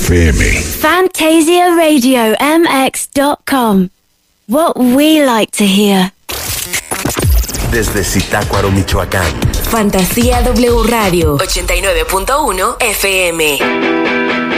FM. FantasiaRadioMX.com. What we like to hear. Desde Zitácuaro, Michoacán. Fantasía W Radio 89.1 FM.